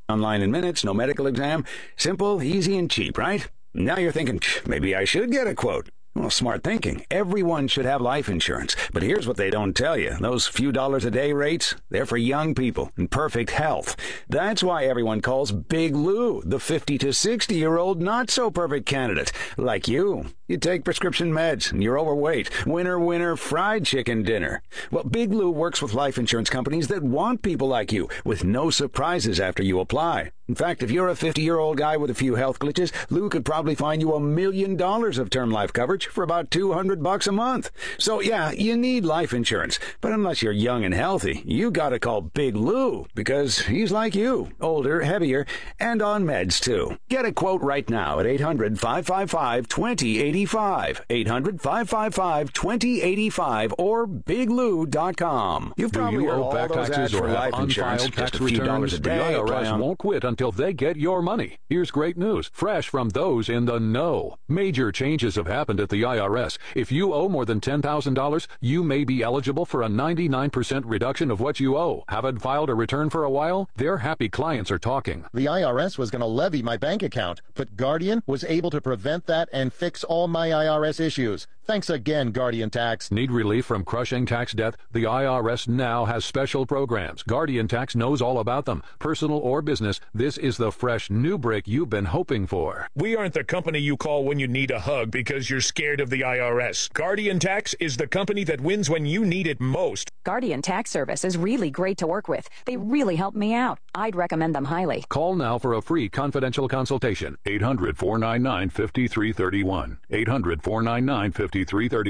Online in minutes, no medical exam. Simple, easy, and cheap, right? Now you're thinking, maybe I should get a quote. Well, smart thinking. Everyone should have life insurance. But here's what they don't tell you. Those few dollars a day rates, they're for young people in perfect health. That's why everyone calls Big Lou the 50 to 60-year-old not-so-perfect candidate. Like you. You take prescription meds, and you're overweight. Winner, fried chicken dinner. Well, Big Lou works with life insurance companies that want people like you, with no surprises after you apply. In fact, if you're a 50-year-old guy with a few health glitches, Lou could probably find you $1 million of term life coverage for about $200 a month. So yeah, you need life insurance. But unless you're young and healthy, you gotta call Big Lou, because he's like you, older, heavier, and on meds too. Get a quote right now at 800-555-2085. 800-555-2085 or biglou.com. You've probably heard all back those ads taxes for or life have insurance, unfiled just tax a few dollars returns. a day. The IRS won't quit until they get your money. Here's great news, fresh from those in the know. Major changes have happened at the IRS. If you owe more than $10,000, you may be eligible for a 99% reduction of what you owe. Haven't filed a return for a while? Their happy clients are talking. The IRS was going to levy my bank account, but Guardian was able to prevent that and fix all my IRS issues. Thanks again, Guardian Tax. Need relief from crushing tax debt? The IRS now has special programs. Guardian Tax knows all about them. Personal or business, this is the fresh new break you've been hoping for. We aren't the company you call when you need a hug because you're scared of the IRS. Guardian Tax is the company that wins when you need it most. Guardian Tax Service is really great to work with. They really helped me out. I'd recommend them highly. Call now for a free confidential consultation. 800-499-5331. 800-499-5331.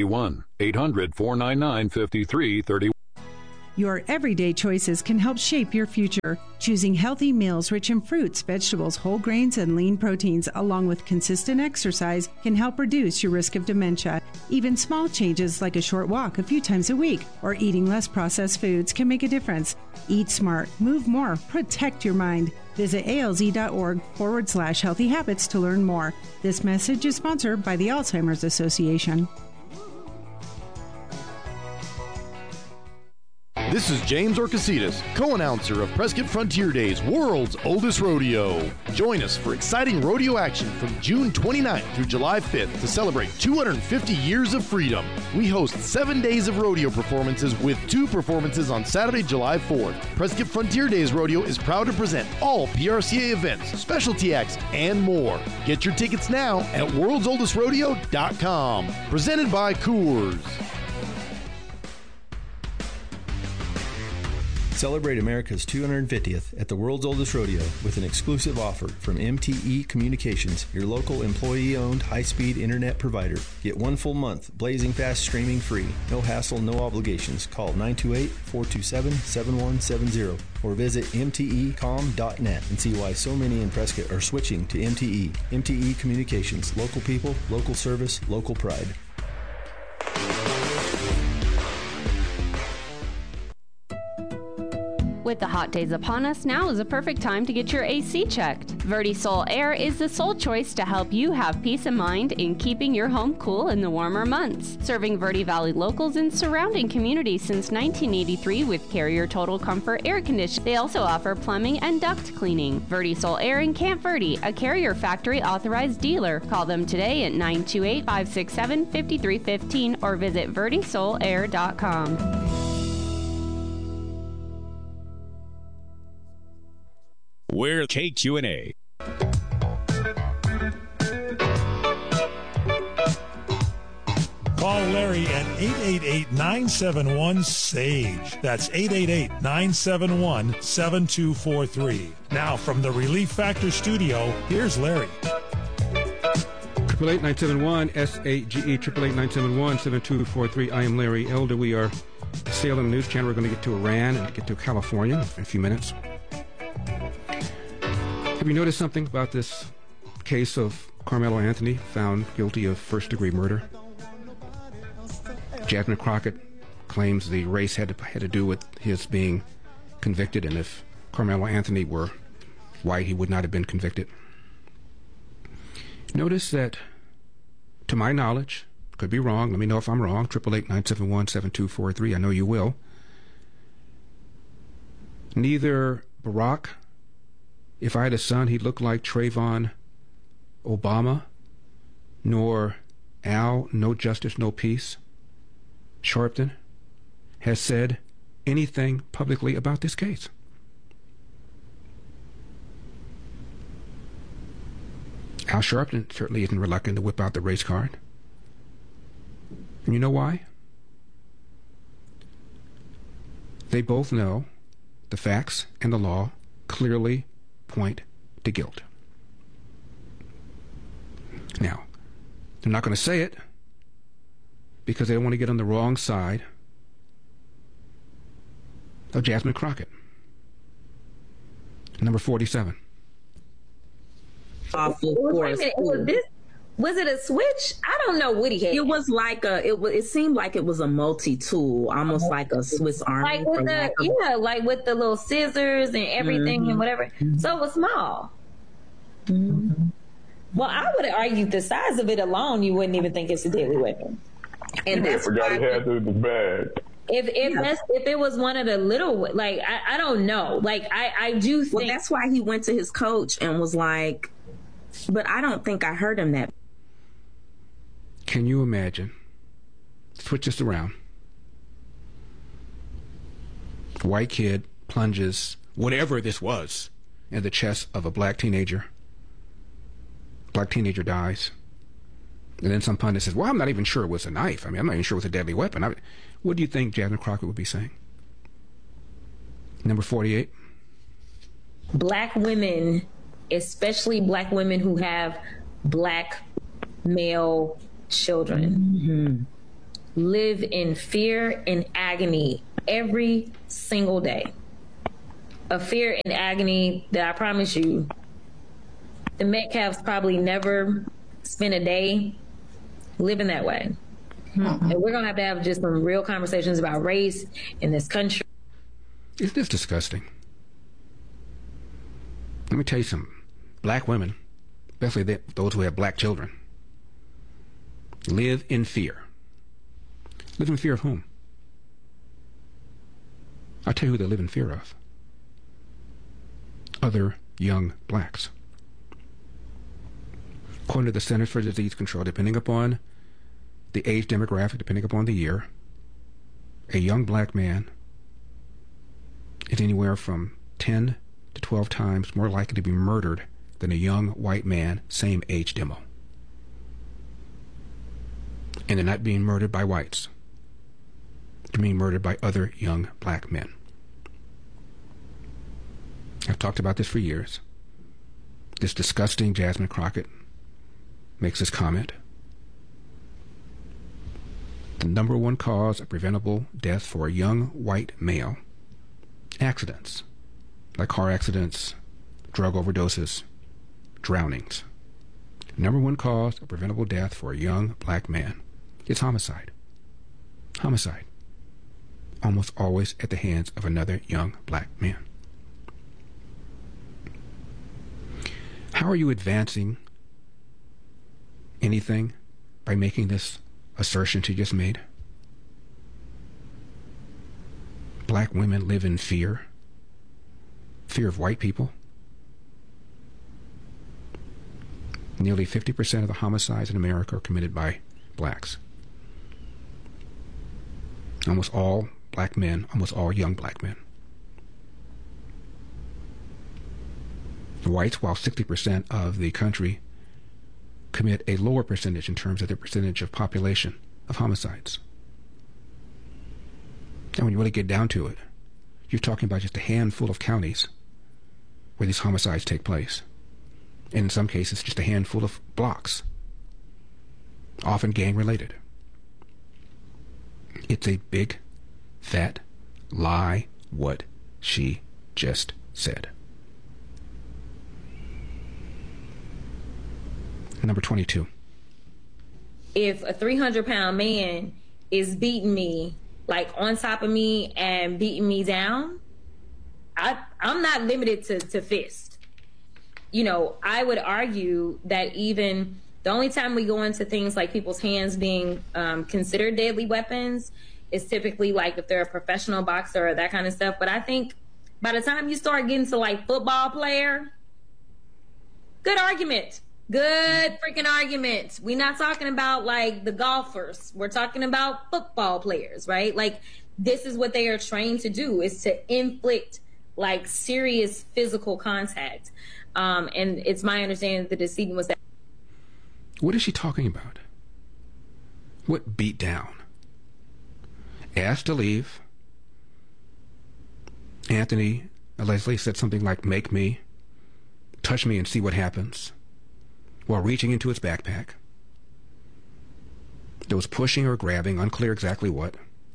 800-499-5331. Your everyday choices can help shape your future. Choosing healthy meals rich in fruits, vegetables, whole grains, and lean proteins, along with consistent exercise, can help reduce your risk of dementia. Even small changes like a short walk a few times a week or eating less processed foods can make a difference. Eat smart, move more, protect your mind. Visit alz.org/healthy habits to learn more. This message is sponsored by the Alzheimer's Association. This is James Orcasitas, co-announcer of Prescott Frontier Days, world's oldest rodeo. Join us for exciting rodeo action from June 29th through July 5th to celebrate 250 years of freedom. We host 7 days of rodeo performances with 2 performances on Saturday, July 4th. Prescott Frontier Days Rodeo is proud to present all PRCA events, specialty acts, and more. Get your tickets now at worldsoldestrodeo.com. Presented by Coors. Celebrate America's 250th at the world's oldest rodeo with an exclusive offer from MTE Communications, your local employee-owned high-speed internet provider. Get 1 full month, blazing fast streaming free. No hassle, no obligations. Call 928-427-7170 or visit mtecom.net and see why so many in Prescott are switching to MTE. MTE Communications, local people, local service, local pride. With the hot days upon us, now is a perfect time to get your AC checked. VertiSol Air is the sole choice to help you have peace of mind in keeping your home cool in the warmer months. Serving Verde Valley locals and surrounding communities since 1983 with Carrier Total Comfort Air Conditioning. They also offer plumbing and duct cleaning. VertiSol Air in Camp Verde, a Carrier factory authorized dealer. Call them today at 928-567-5315 or visit vertisolair.com. We're KQNA. Call Larry at 888-971-SAGE. That's 888-971-7243. Now from the Relief Factor studio, here's Larry. 888-971-SAGE, 888-971-7243. I am Larry Elder. We are Salem News Channel. We're going to get to Iran and get to California in a few minutes. Have you noticed something about this case of Carmelo Anthony found guilty of first-degree murder? Jasmine Crockett claims the race had to do with his being convicted, and if Carmelo Anthony were white, he would not have been convicted. Notice that, to my knowledge, could be wrong, let me know if I'm wrong, 888-971-7243, I know you will. Neither Barack if I had a son, he'd look like Trayvon Obama, nor Al, no justice, no peace, Sharpton, has said anything publicly about this case. Al Sharpton certainly isn't reluctant to whip out the race card. And you know why? They both know the facts and the law clearly point to guilt. Now, they're not going to say it because they don't want to get on the wrong side of Jasmine Crockett. Number 47. Awful. Was it a switch? I don't know what he had. It was like it seemed like it was a multi-tool, almost like a Swiss Army. Like with like with the little scissors and everything and whatever. So it was small. Well, I would argue the size of it alone, you wouldn't even think it's a deadly weapon. And that's forgot he had it in the bag. If it was one of the little, like, I don't know. Like, I do think. Well, that's why he went to his coach and was like, but I don't think I heard him that. Can you imagine? Switch this around. White kid plunges whatever this was in the chest of a black teenager. Black teenager dies. And then some pundit says, well, I'm not even sure it was a knife. I mean, I'm not even sure it was a deadly weapon. What do you think Jasmine Crockett would be saying? Number 48. Black women, especially black women who have black male children, live in fear and agony every single day. A fear and agony that I promise you, the Metcalfs probably never spent a day living that way. And we're going to have just some real conversations about race in this country. Isn't this disgusting? Let me tell you something. Black women, especially those who have black children, live in fear. Live in fear of whom? I'll tell you who they live in fear of. Other young blacks. According to the Centers for Disease Control, depending upon the age demographic, depending upon the year, a young black man is anywhere from 10 to 12 times more likely to be murdered than a young white man, same age demo. And they're not being murdered by whites. They're being murdered by other young black men. I've talked about this for years. This disgusting Jasmine Crockett makes this comment. The number one cause of preventable death for a young white male: accidents, like car accidents, drug overdoses, drownings. Number one cause of preventable death for a young black man is homicide. Homicide. Almost always at the hands of another young black man. How are you advancing anything by making this assertion you just made? Black women live in fear. Fear of white people. Nearly 50% of the homicides in America are committed by blacks. Almost all black men, almost all young black men. Whites, while 60% of the country, commit a lower percentage in terms of their percentage of population of homicides. And when you really get down to it, you're talking about just a handful of counties where these homicides take place. And in some cases, just a handful of blocks, often gang-related. It's a big, fat lie what she just said. Number 22. If a 300-pound man is beating me, like on top of me and beating me down, I'm not limited to fist. You know, I would argue that even the only time we go into things like people's hands being considered deadly weapons is typically like if they're a professional boxer or that kind of stuff. But I think by the time you start getting to like football player, Good argument. Good freaking argument. We're not talking about like the golfers. We're talking about football players, right? Like, this is what they are trained to do, is to inflict like serious physical contact. And it's my understanding that the decedent was that. What is she talking about? What beat down? Asked to leave. Anthony allegedly said something like, make me, touch me and see what happens, while reaching into his backpack. There was pushing or grabbing, unclear exactly what.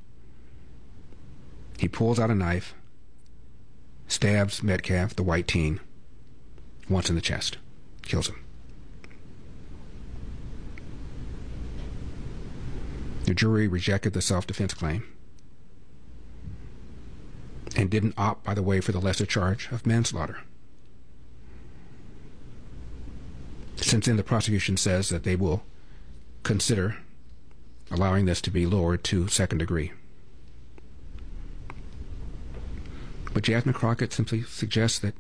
He pulls out a knife, stabs Metcalf, the white teen, once in the chest, kills him. The jury rejected the self-defense claim and didn't opt, by the way, for the lesser charge of manslaughter. Since then, the prosecution says that they will consider allowing this to be lowered to second degree. But Jasmine Crockett simply suggests that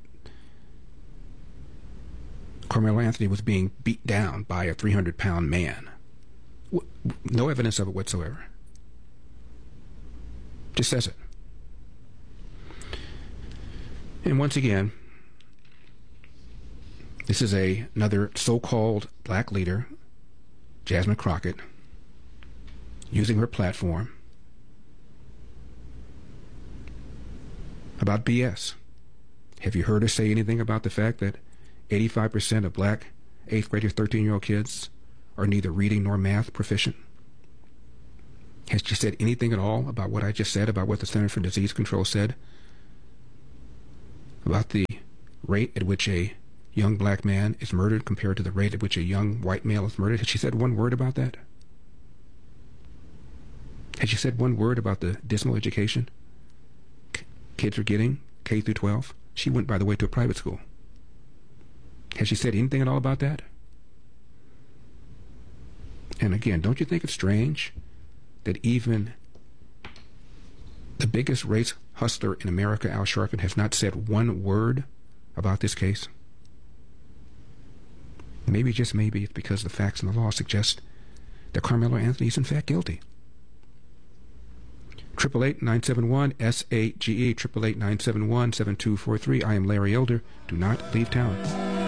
Carmelo Anthony was being beat down by a 300-pound man. No evidence of it whatsoever. Just says it. And once again, this is another so-called black leader, Jasmine Crockett, using her platform about BS. Have you heard her say anything about the fact that 85% of black 8th graders, 13-year-old kids are neither reading nor math proficient? Has she said anything at all about what I just said, about what the Center for Disease Control said about the rate at which a young black man is murdered compared to the rate at which a young white male is murdered? Has she said one word about that? Has she said one word about the dismal education kids are getting, K through 12? She went, by the way, to a private school. Has she said anything at all about that? And again, don't you think it's strange that even the biggest race hustler in America, Al Sharpton, has not said one word about this case? Maybe, just maybe, it's because the facts and the law suggest that Carmelo Anthony is in fact guilty. 888-971-SAGE, 888-971-7243. I am Larry Elder. Do not leave town.